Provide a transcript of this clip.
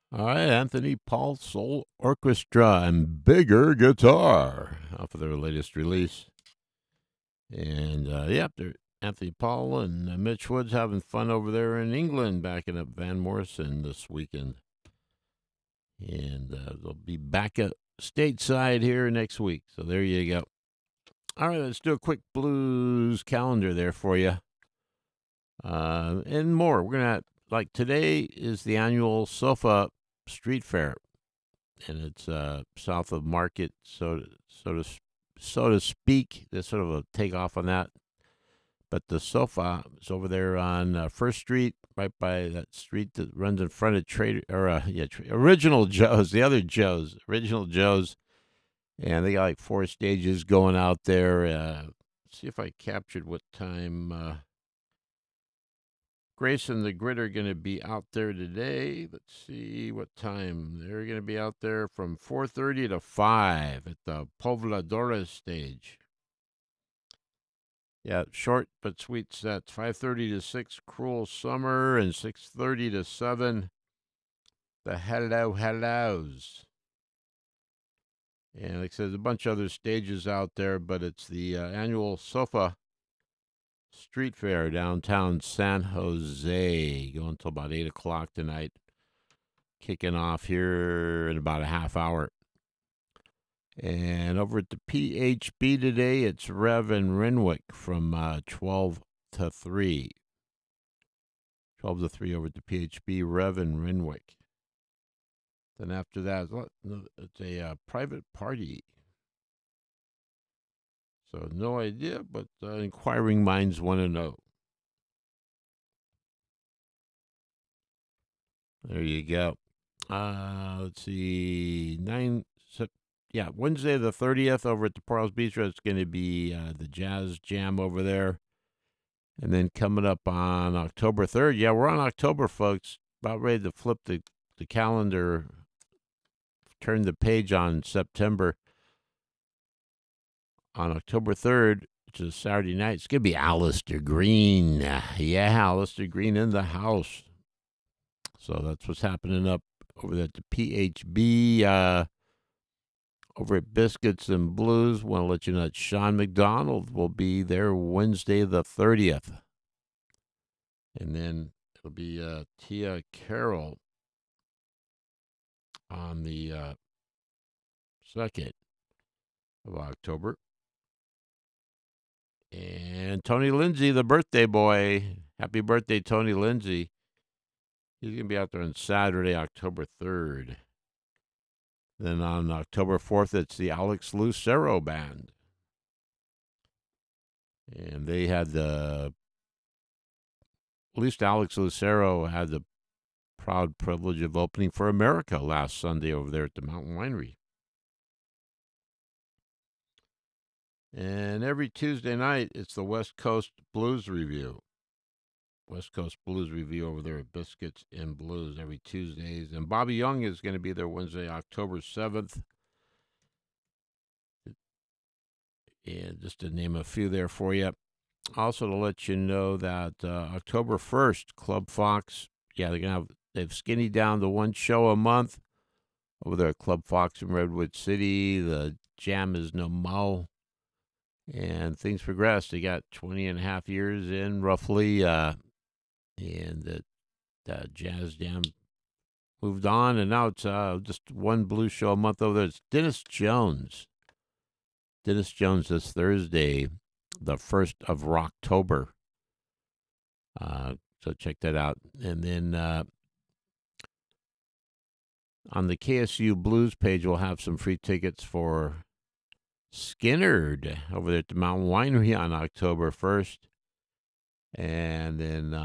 All right, Anthony Paul Soul Orchestra and Bigger Guitar off of their latest release. And they're Anthony Paul and Mitch Woods having fun over there in England, backing up Van Morrison this weekend. And they'll be back at stateside here next week. So there you go. All right, let's do a quick blues calendar there for you. And more. We're going to, like, today is the annual Sofa Street Fair, and it's south of Market, so to speak. There's sort of a takeoff on that. But the Sofa is over there on First Street, right by that street that runs in front of Original Joe's, the other Joe's, Original Joe's, and they got like 4 stages going out there. See if I captured what time. Grace and the Grit are going to be out there today. Let's see what time. They're going to be out there from 4:30 to 5 at the Pobladores stage. Yeah, short but sweet sets. 5:30 to 6, Cruel Summer, and 6:30 to 7, the Hello Hellos. And like I said, there's a bunch of other stages out there, but it's the annual Sofa Street Fair downtown San Jose, going until about 8 o'clock tonight. Kicking off here in about a half hour. And over at the PHB today, it's Rev and Renwick from 12 to 3. 12 to 3 over at the PHB, Rev and Renwick. Then after that, it's a private party. So no idea, but inquiring minds want to know. There you go. Let's see, Wednesday the 30th over at the Pearls Bistro. It's going to be the Jazz Jam over there. And then coming up on October 3rd, we're on October, folks. About ready to flip the calendar, turn the page on September. On October 3rd, which is Saturday night, it's going to be Alistair Green. Yeah, Alistair Green in the house. So that's what's happening up over at the PHB. Over at Biscuits and Blues, want to let you know that Sean McDonald will be there Wednesday the 30th. And then it'll be Tia Carroll on the 2nd of October. And Tony Lindsay, the birthday boy. Happy birthday, Tony Lindsay. He's going to be out there on Saturday, October 3rd. Then on October 4th, it's the Alex Lucero Band. And they had at least Alex Lucero had the proud privilege of opening for America last Sunday over there at the Mountain Winery. And every Tuesday night, it's the West Coast Blues Review. West Coast Blues Review over there at Biscuits and Blues every Tuesdays. And Bobby Young is going to be there Wednesday, October 7th. And just to name a few there for you. Also to let you know that October 1st, Club Fox, they've skinny down to 1 show a month over there at Club Fox in Redwood City. The jam is no mo. And things progress. They got 20 and a half years in, roughly. And the Jazz Jam moved on, and now it's just 1 blues show a month over there. It's Dennis Jones. Dennis Jones this Thursday, the 1st of Rocktober. So check that out. And then on the KSU Blues page, we'll have some free tickets for Skinnerd over there at the Mountain Winery on October 1st. And then